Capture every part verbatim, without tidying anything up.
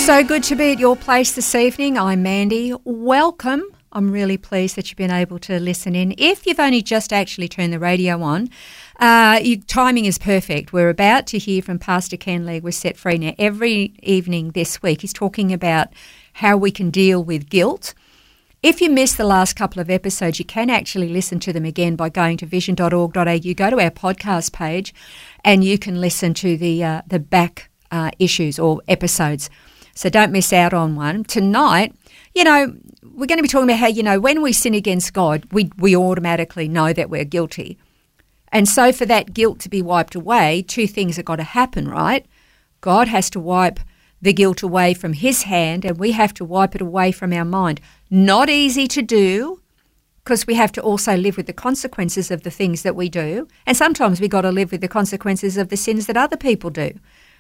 So good to be at your place this evening. I'm Mandy. Welcome. I'm really pleased that you've been able to listen in. If you've only just actually turned the radio on, uh, your timing is perfect. We're about to hear from Pastor Ken Legg with Set Free. Now, every evening this week, he's talking about how we can deal with guilt. If you missed the last couple of episodes, you can actually listen to them again by going to vision dot org dot a u. Go to our podcast page and you can listen to the uh, the back uh, issues or episodes. So don't miss out on one. Tonight, you know, we're going to be talking about how, you know, when we sin against God, we, we automatically know that we're guilty. And so for that guilt to be wiped away, two things have got to happen, right? God has to wipe the guilt away from his hand and we have to wipe it away from our mind. Not easy to do because we have to also live with the consequences of the things that we do. And sometimes we've got to live with the consequences of the sins that other people do.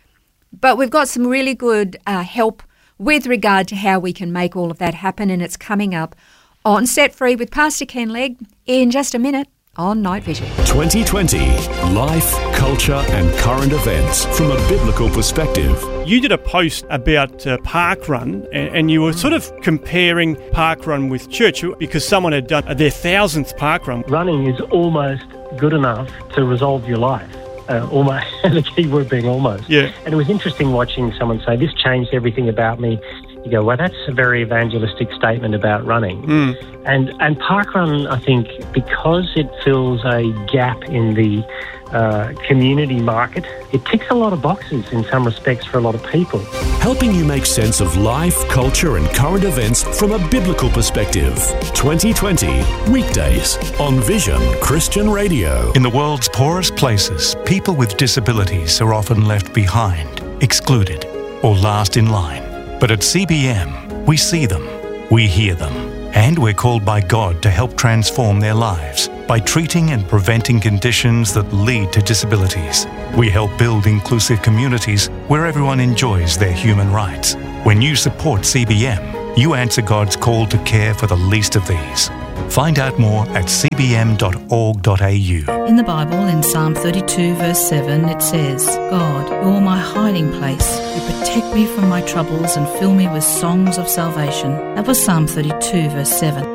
But we've got some really good uh, help with regard to how we can make all of that happen, and it's coming up on Set Free with Pastor Ken Legg in just a minute on Night Vision. twenty twenty, life, culture and current events from a biblical perspective. You did a post about uh, Parkrun and, and you were sort of comparing Parkrun with church because someone had done their thousandth Parkrun. Running is almost good enough to resolve your life. Uh, almost, the key word being almost. Yeah. And it was interesting watching someone say, this changed everything about me. You go, well, that's a very evangelistic statement about running. Mm. And and Parkrun, I think, because it fills a gap in the uh, community market, it ticks a lot of boxes in some respects for a lot of people. Helping you make sense of life, culture and current events from a biblical perspective. twenty twenty, weekdays on Vision Christian Radio. In the world's poorest places, people with disabilities are often left behind, excluded, or last in line. But at C B M, we see them, we hear them, and we're called by God to help transform their lives by treating and preventing conditions that lead to disabilities. We help build inclusive communities where everyone enjoys their human rights. When you support C B M, you answer God's call to care for the least of these. Find out more at c b m dot org dot a u. In the Bible, in Psalm thirty-two, verse seven, it says, God, you're my hiding place. You protect me from my troubles and fill me with songs of salvation. That was Psalm thirty-two, verse seven.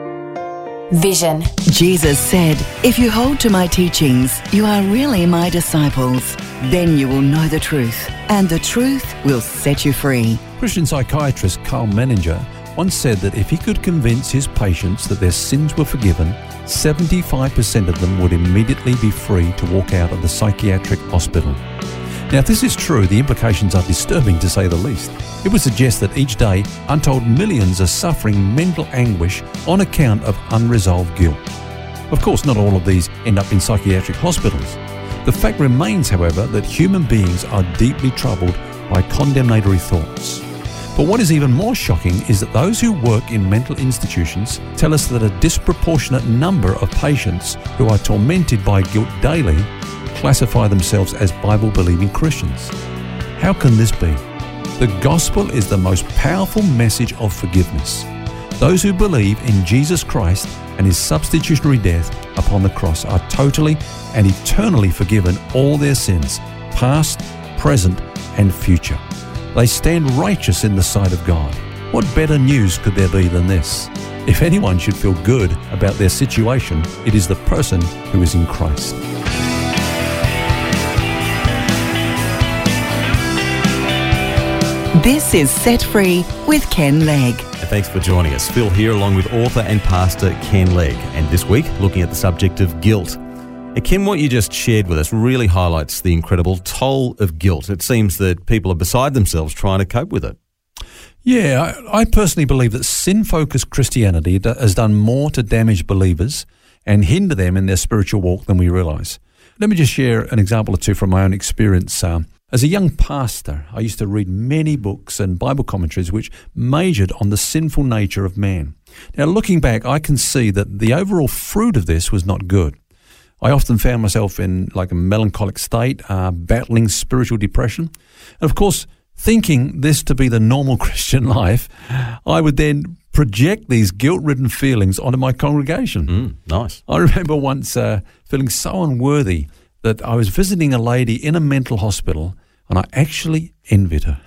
Vision. Jesus said, if you hold to my teachings, you are really my disciples. Then you will know the truth, and the truth will set you free. Christian psychiatrist Carl Menninger once said that if he could convince his patients that their sins were forgiven, seventy-five percent of them would immediately be free to walk out of the psychiatric hospital. Now, if this is true, the implications are disturbing to say the least. It would suggest that each day, untold millions are suffering mental anguish on account of unresolved guilt. Of course, not all of these end up in psychiatric hospitals. The fact remains, however, that human beings are deeply troubled by condemnatory thoughts. But what is even more shocking is that those who work in mental institutions tell us that a disproportionate number of patients who are tormented by guilt daily classify themselves as Bible-believing Christians. How can this be? The gospel is the most powerful message of forgiveness. Those who believe in Jesus Christ and his substitutionary death upon the cross are totally and eternally forgiven all their sins, past, present, and future. They stand righteous in the sight of God. What better news could there be than this? If anyone should feel good about their situation, it is the person who is in Christ. This is Set Free with Ken Legg. Thanks for joining us. Phil here along with author and pastor Ken Legg. And this week, looking at the subject of guilt. And Ken, what you just shared with us really highlights the incredible toll of guilt. It seems that people are beside themselves trying to cope with it. Yeah, I, I personally believe that sin-focused Christianity has done more to damage believers and hinder them in their spiritual walk than we realise. Let me just share an example or two from my own experience. Um, As a young pastor, I used to read many books and Bible commentaries which majored on the sinful nature of man. Now, looking back, I can see that the overall fruit of this was not good. I often found myself in like a melancholic state, uh, battling spiritual depression. And of course, thinking this to be the normal Christian life, I would then project these guilt-ridden feelings onto my congregation. Mm, nice. I remember once uh, feeling so unworthy that I was visiting a lady in a mental hospital. and I actually envied her.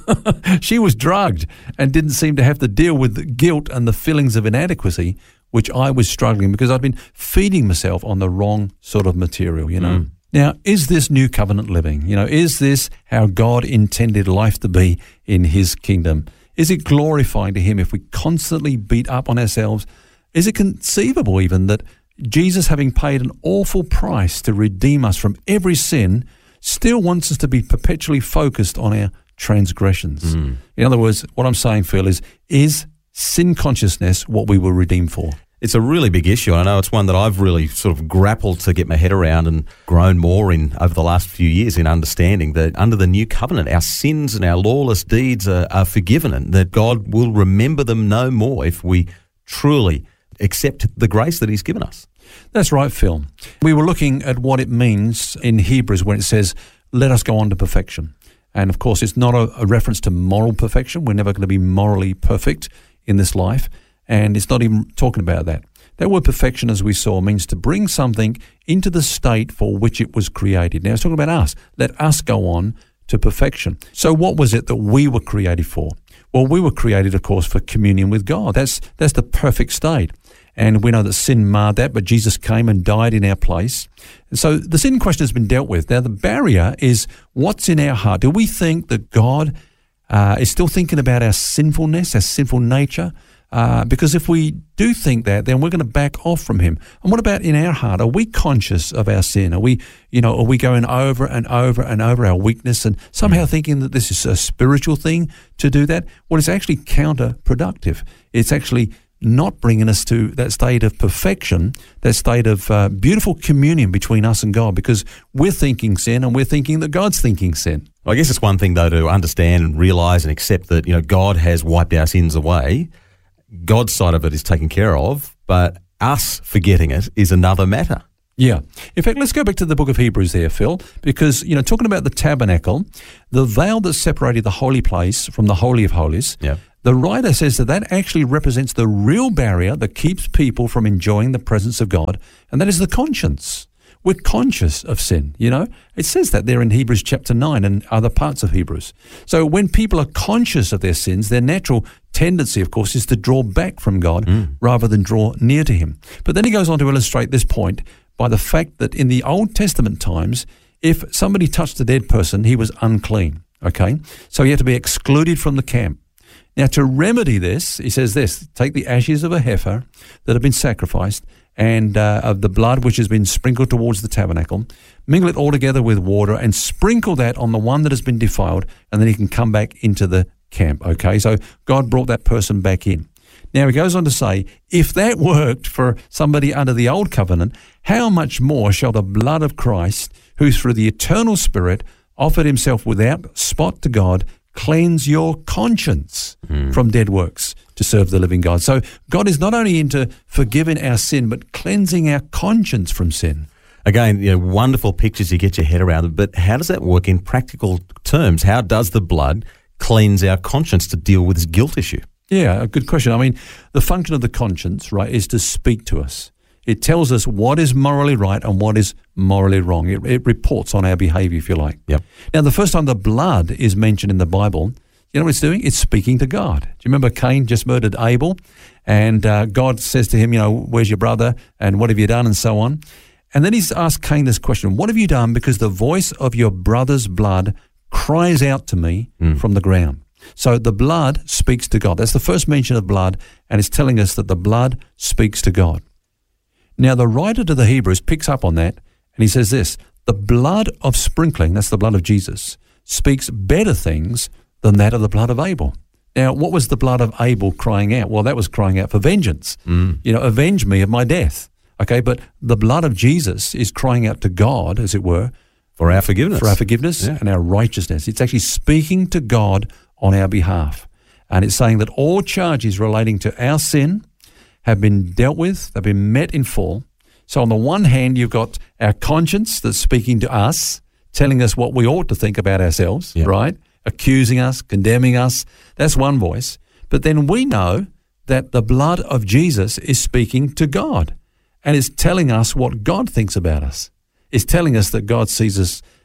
She was drugged and didn't seem to have to deal with the guilt and the feelings of inadequacy, which I was struggling because I'd been feeding myself on the wrong sort of material, you know. Mm. Now, is this new covenant living? You know, is this how God intended life to be in his kingdom? Is it glorifying to him if we constantly beat up on ourselves? Is it conceivable even that Jesus, having paid an awful price to redeem us from every sin, still wants us to be perpetually focused on our transgressions? Mm. In other words, what I'm saying, Phil, is, is sin consciousness what we were redeemed for? It's a really big issue. I know it's one that I've really sort of grappled to get my head around and grown more in over the last few years in understanding that under the new covenant, our sins and our lawless deeds are, are forgiven, and that God will remember them no more if we truly accept the grace that he's given us. That's right, Phil. We were looking at what it means in Hebrews when it says, let us go on to perfection. And of course, it's not a, a reference to moral perfection. We're never going to be morally perfect in this life. And it's not even talking about that. That word perfection, as we saw, means to bring something into the state for which it was created. Now, it's talking about us. Let us go on to perfection. So what was it that we were created for? Well, we were created, of course, for communion with God. That's that's the perfect state. And we know that sin marred that, but Jesus came and died in our place. And so the sin question has been dealt with. Now, the barrier is what's in our heart. Do we think that God uh, is still thinking about our sinfulness, our sinful nature? Uh, because if we do think that, then we're going to back off from him. And what about in our heart? Are we conscious of our sin? Are we, you know, are we going over and over and over our weakness and somehow thinking that this is a spiritual thing to do that? Well, it's actually counterproductive. It's actually not bringing us to that state of perfection, that state of uh, beautiful communion between us and God, because we're thinking sin and we're thinking that God's thinking sin. Well, I guess it's one thing, though, to understand and realise and accept that, you know, God has wiped our sins away. God's side of it is taken care of, but us forgetting it is another matter. Yeah. In fact, let's go back to the book of Hebrews there, Phil, because, you know, talking about the tabernacle, the veil that separated the holy place from the Holy of Holies, yeah. The writer says that that actually represents the real barrier that keeps people from enjoying the presence of God, and that is the conscience. We're conscious of sin, you know. It says that there in Hebrews chapter nine and other parts of Hebrews. So when people are conscious of their sins, their natural tendency, of course, is to draw back from God mm. rather than draw near to him. But then he goes on to illustrate this point by the fact that in the Old Testament times, if somebody touched a dead person, he was unclean, okay? So he had to be excluded from the camp. Now, to remedy this, he says this, take the ashes of a heifer that have been sacrificed and uh, of the blood which has been sprinkled towards the tabernacle, mingle it all together with water and sprinkle that on the one that has been defiled, and then he can come back into the camp, okay? So God brought that person back in. Now he goes on to say, if that worked for somebody under the old covenant, how much more shall the blood of Christ, who through the eternal Spirit offered himself without spot to God, cleanse your conscience mm. from dead works to serve the living God. So God is not only into forgiving our sin, but cleansing our conscience from sin. Again, you know, wonderful pictures you get your head around, but how does that work in practical terms? How does the blood cleanse our conscience to deal with this guilt issue? Yeah, a good question. I mean, the function of the conscience, right, is to speak to us. It tells us what is morally right and what is morally wrong. It, it reports on our behavior, if you like. Yep. Now, the first time the blood is mentioned in the Bible, you know what it's doing? It's speaking to God. Do you remember Cain just murdered Abel? And uh, God says to him, you know, where's your brother? And what have you done? And so on. And then he's asked Cain this question, what have you done? Because the voice of your brother's blood cries out to me mm. from the ground. So the blood speaks to God. That's the first mention of blood, and it's telling us that the blood speaks to God. Now, the writer to the Hebrews picks up on that, and he says this, the blood of sprinkling, that's the blood of Jesus, speaks better things than that of the blood of Abel. Now, what was the blood of Abel crying out? Well, that was crying out for vengeance. Mm. You know, avenge me of my death. Okay, but the blood of Jesus is crying out to God, as it were, for our forgiveness. For our forgiveness yeah. and our righteousness. It's actually speaking to God on our behalf. And it's saying that all charges relating to our sin have been dealt with, they've been met in full. So on the one hand, you've got our conscience that's speaking to us, telling us what we ought to think about ourselves, yep. right? Accusing us, condemning us. That's one voice. But then we know that the blood of Jesus is speaking to God and is telling us what God thinks about us. It's telling us that God sees us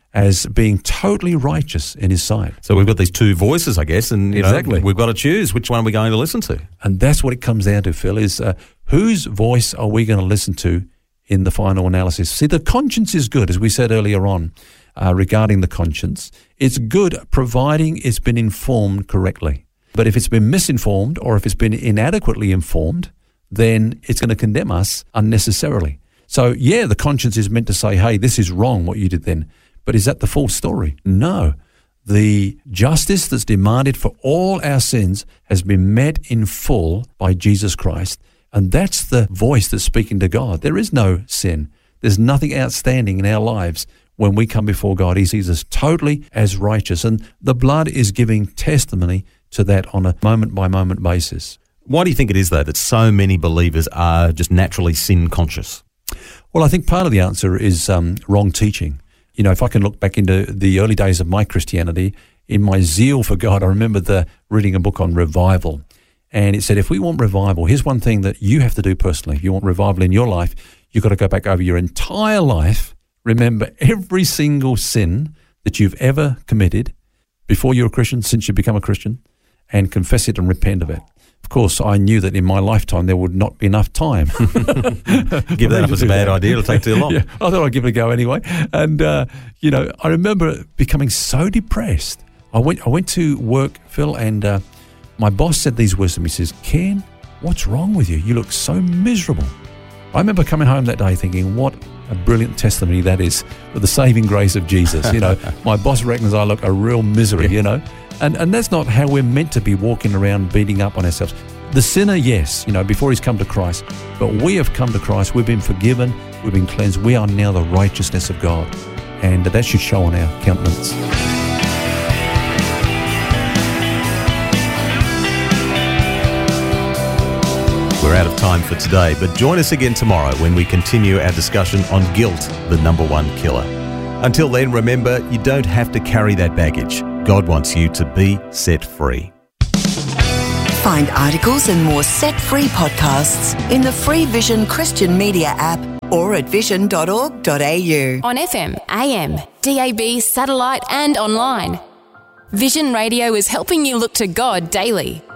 as being totally righteous in his sight. So we've got these two voices, I guess, and you exactly. know, we've got to choose which one we're going to listen to. And that's what it comes down to, Phil, is uh, whose voice are we going to listen to in the final analysis? See, the conscience is good, as we said earlier on uh, regarding the conscience. It's good providing it's been informed correctly. But if it's been misinformed or if it's been inadequately informed, then it's going to condemn us unnecessarily. So, yeah, the conscience is meant to say, hey, this is wrong what you did then. But is that the full story? No. The justice that's demanded for all our sins has been met in full by Jesus Christ. And that's the voice that's speaking to God. There is no sin. There's nothing outstanding in our lives when we come before God. He sees us totally as righteous. And the blood is giving testimony to that on a moment-by-moment basis. Why do you think it is, though, that so many believers are just naturally sin-conscious? Well, I think part of the answer is um, wrong teaching. You know, if I can look back into the early days of my Christianity, in my zeal for God, I remember the reading a book on revival. And it said, if we want revival, here's one thing that you have to do personally. If you want revival in your life, you've got to go back over your entire life, remember every single sin that you've ever committed before you're a Christian, since you become a Christian, and confess it and repent of it. Of course, I knew that in my lifetime there would not be enough time. Give that up as a bad idea. It'll take too long. Yeah, I thought I'd give it a go anyway. And, uh, you know, I remember becoming so depressed. I went I went to work, Phil, and uh, my boss said these words to me. He says, Ken, what's wrong with you? You look so miserable. I remember coming home that day thinking, what a brilliant testimony that is for the saving grace of Jesus. You know, my boss reckons I look a real misery, you know. And and that's not how we're meant to be walking around beating up on ourselves. The sinner, yes, you know, before he's come to Christ. But we have come to Christ. We've been forgiven. We've been cleansed. We are now the righteousness of God. And that should show on our countenance. We're out of time for today, but join us again tomorrow when we continue our discussion on guilt, the number one killer. Until then, remember, you don't have to carry that baggage. God wants you to be set free. Find articles and more set-free podcasts in the free Vision Christian Media app or at vision dot org dot a u. On F M, A M, D A B, satellite and online. Vision Radio is helping you look to God daily.